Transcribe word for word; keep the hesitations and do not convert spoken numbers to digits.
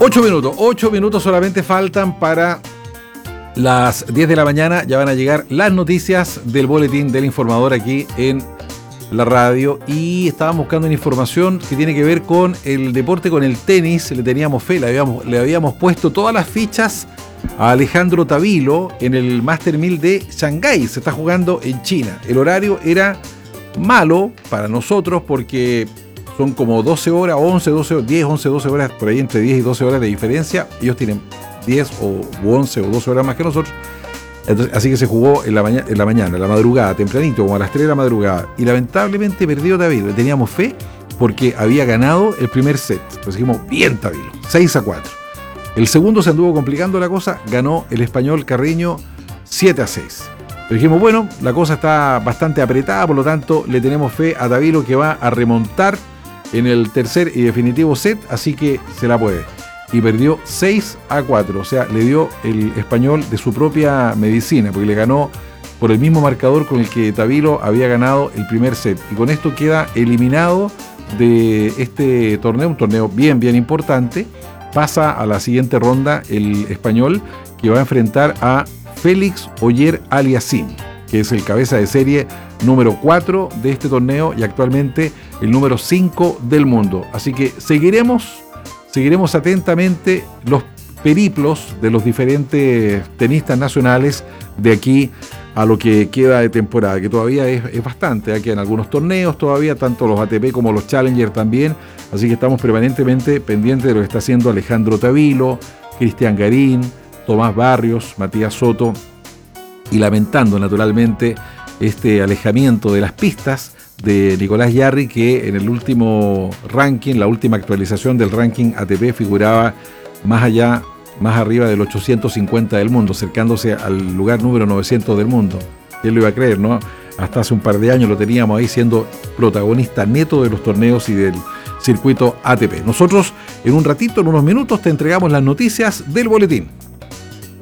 Ocho minutos, ocho minutos solamente faltan para las diez de la mañana. Ya van a llegar las noticias del boletín del informador aquí en la radio. Y estábamos buscando una información que tiene que ver con el deporte, con el tenis. Le teníamos fe, le habíamos, le habíamos puesto todas las fichas a Alejandro Tavilo en el Master mil de Shanghái. Se está jugando en China. El horario era malo para nosotros porque son como doce horas, once, doce, diez, once, doce horas, por ahí entre diez y doce horas de diferencia. Ellos tienen diez o once o doce horas más que nosotros. Entonces, así que se jugó en la, maña, en la mañana, en la madrugada, tempranito, como a las tres de la madrugada. Y lamentablemente perdió Tavilo. Le teníamos fe porque había ganado el primer set. Entonces dijimos, bien Tavilo, seis a cuatro. El segundo se anduvo complicando la cosa, ganó el español Carreño siete a seis. Pero dijimos, bueno, la cosa está bastante apretada, por lo tanto le tenemos fe a Tavilo que va a remontar en el tercer y definitivo set, así que se la puede. Y perdió seis a cuatro, o sea, le dio el español de su propia medicina, porque le ganó por el mismo marcador con el que Tavilo había ganado el primer set. Y con esto queda eliminado de este torneo, un torneo bien, bien importante. Pasa a la siguiente ronda el español, que va a enfrentar a Félix Oyer Aliassime, que es el cabeza de serie número cuatro de este torneo y actualmente el número cinco del mundo. Así que seguiremos, seguiremos atentamente los periplos de los diferentes tenistas nacionales de aquí a lo que queda de temporada, que todavía es, es bastante. Aquí en algunos torneos todavía, tanto los A T P como los Challenger también. Así que estamos permanentemente pendientes de lo que está haciendo Alejandro Tavilo, Cristian Garín, Tomás Barrios, Matías Soto, y lamentando naturalmente este alejamiento de las pistas de Nicolás Jarry, que en el último ranking, la última actualización del ranking A T P, figuraba más allá, más arriba del ochocientos cincuenta del mundo, acercándose al lugar número novecientos del mundo. ¿Quién lo iba a creer, no? Hasta hace un par de años lo teníamos ahí siendo protagonista neto de los torneos y del circuito A T P. Nosotros en un ratito, en unos minutos, te entregamos las noticias del boletín.